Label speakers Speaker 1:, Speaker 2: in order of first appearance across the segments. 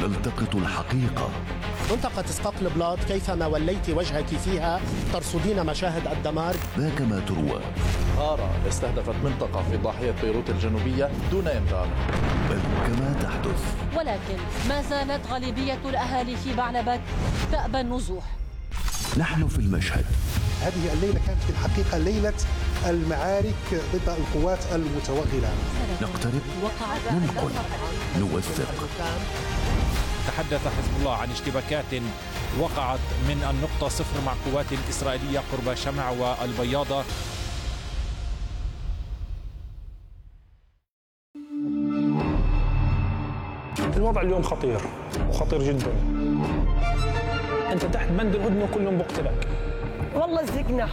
Speaker 1: نلتقط الحقيقة.
Speaker 2: منطقة صقاق البلاط كيفما وليت وجهك فيها ترصدين مشاهد الدمار.
Speaker 1: ما كما تروى.
Speaker 3: غارة استهدفت منطقة في ضاحية بيروت الجنوبية دون إنذار،
Speaker 1: بل كما تحدث.
Speaker 4: ولكن ما زالت غالبية الأهالي في بعلبك تأبى النزوح.
Speaker 1: نحن في المشهد.
Speaker 5: هذه الليلة كانت في الحقيقة ليلة المعارك ضد القوات المتوغلة.
Speaker 1: نقترب، ننقل، نوثق.
Speaker 6: تحدث حزب الله عن اشتباكات وقعت من النقطة 0 مع قوات إسرائيلية قرب شمع والبياضة.
Speaker 7: الوضع اليوم خطير وخطير جدا. انت تحت بند الهدنه كل يوم بقتلك.
Speaker 8: والله زهقنا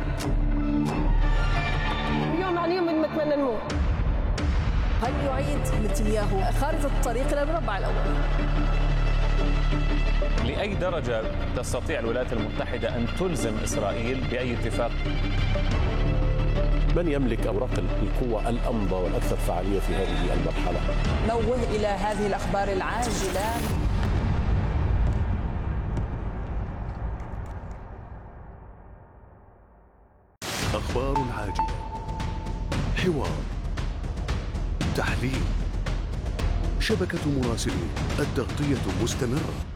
Speaker 8: يوم عن يوم نتمنى نموت.
Speaker 9: هل يعيد نتنياهو خارطة الطريق إلى المربع الأول؟
Speaker 10: لأي درجة تستطيع الولايات المتحدة أن تلزم إسرائيل بأي اتفاق؟
Speaker 11: من يملك أوراق القوة الأمضى والأكثر فعالية في هذه المرحلة؟
Speaker 9: نوه إلى هذه الأخبار العاجلة.
Speaker 1: أخبار عاجلة، حوار، تحليل، شبكة مراسلين، التغطية مستمرة.